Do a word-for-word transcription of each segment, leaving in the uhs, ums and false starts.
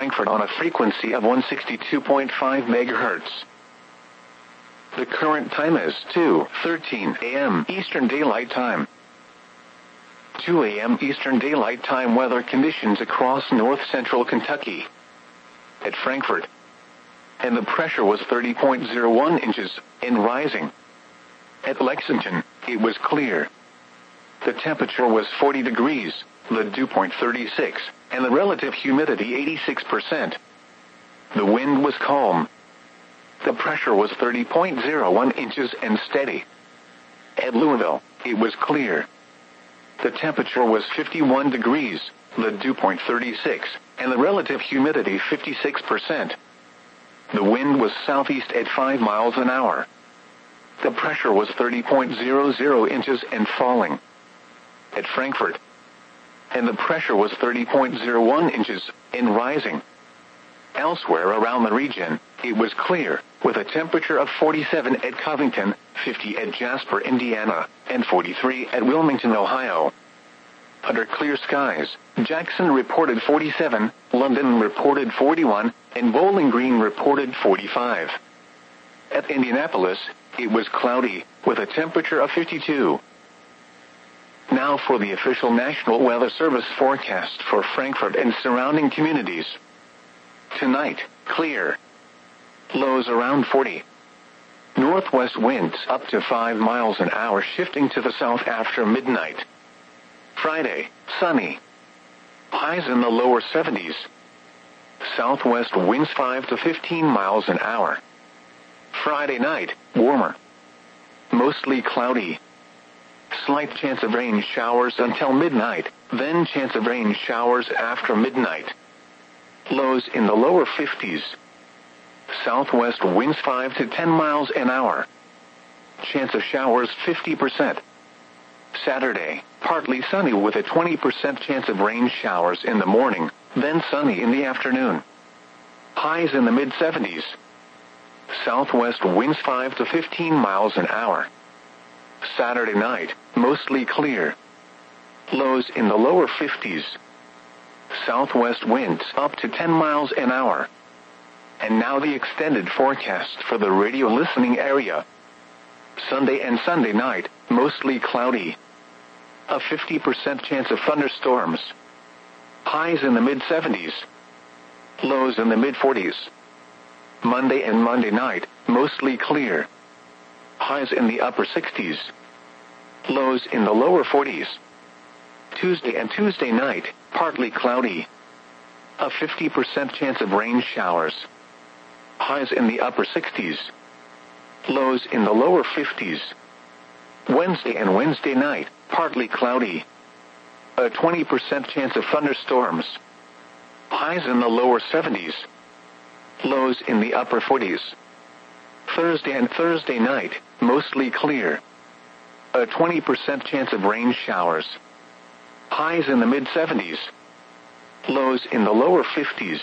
Frankfurt on a frequency of one sixty-two point five megahertz. The current time is two thirteen a m Eastern Daylight Time. two a m Eastern Daylight Time weather conditions across north-central Kentucky. At Frankfurt. And the pressure was thirty point zero one inches, and rising. At Lexington, it was clear. The temperature was forty degrees, the dew point thirty-six, and the relative humidity eighty-six percent. The wind was calm. The pressure was thirty point zero one inches and steady. At Louisville, it was clear. The temperature was fifty-one degrees, the dew point thirty-six, and the relative humidity fifty-six percent. The wind was southeast at five miles an hour. The pressure was thirty point zero zero inches and falling. At Frankfurt. And the pressure was thirty point zero one inches, and rising. Elsewhere around the region, it was clear, with a temperature of forty-seven at Covington, fifty at Jasper, Indiana, and forty-three at Wilmington, Ohio. Under clear skies, Jackson reported forty-seven, London reported forty-one, and Bowling Green reported forty-five. At Indianapolis, it was cloudy, with a temperature of fifty-two. Now for the official National Weather Service forecast for Frankfurt and surrounding communities. Tonight, clear. Lows around forty. Northwest winds up to five miles an hour shifting to the south after midnight. Friday, sunny. Highs in the lower seventies. Southwest winds five to fifteen miles an hour. Friday night, warmer. Mostly cloudy. Slight chance of rain showers until midnight, then chance of rain showers after midnight. Lows in the lower fifties. Southwest winds five to ten miles an hour. Chance of showers fifty percent. Saturday, partly sunny with a twenty percent chance of rain showers in the morning, then sunny in the afternoon. Highs in the mid seventies. Southwest winds five to fifteen miles an hour. Saturday night, mostly clear. Lows in the lower fifties. Southwest winds up to ten miles an hour. And now the extended forecast for the radio listening area. Sunday and Sunday night, mostly cloudy. A fifty percent chance of thunderstorms. Highs in the mid seventies. Lows in the mid forties. Monday and Monday night, mostly clear. Highs in the upper sixties. Lows in the lower forties. Tuesday and Tuesday night, partly cloudy. A fifty percent chance of rain showers. Highs in the upper sixties. Lows in the lower fifties. Wednesday and Wednesday night, partly cloudy. A twenty percent chance of thunderstorms. Highs in the lower seventies. Lows in the upper forties. Thursday and Thursday night, mostly clear. A twenty percent chance of rain showers. Highs in the mid seventies. Lows in the lower fifties.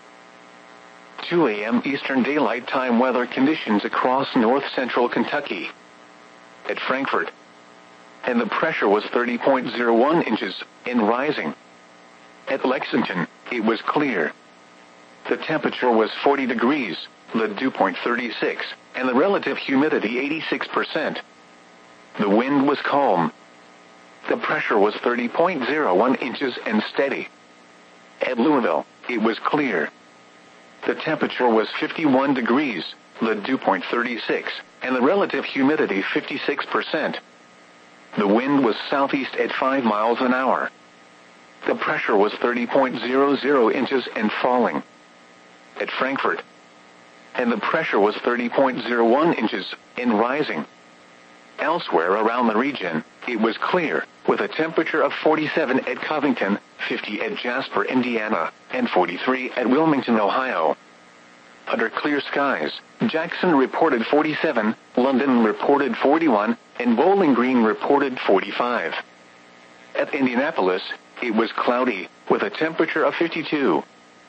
two a m Eastern Daylight Time weather conditions across north-central Kentucky. At Frankfurt. And the pressure was thirty point zero one inches, and rising. At Lexington, it was clear. The temperature was forty degrees, the dew point thirty-six, and the relative humidity eighty-six percent. The wind was calm. The pressure was thirty point zero one inches and steady. At Louisville, it was clear. The temperature was fifty-one degrees, the dew point thirty-six, and the relative humidity fifty-six percent. The wind was southeast at five miles an hour. The pressure was thirty point zero zero inches and falling. At Frankfurt. And the pressure was thirty point zero one inches, and rising. Elsewhere around the region, it was clear, with a temperature of forty-seven at Covington, fifty at Jasper, Indiana, and forty-three at Wilmington, Ohio. Under clear skies, Jackson reported forty-seven, London reported forty-one, and Bowling Green reported forty-five. At Indianapolis, it was cloudy, with a temperature of fifty-two.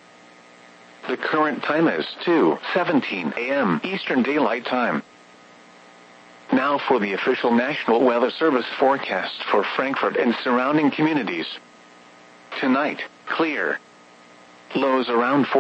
The current time is two seventeen a m Eastern Daylight Time. Now for the official National Weather Service forecast for Frankfurt and surrounding communities. Tonight, clear. Lows around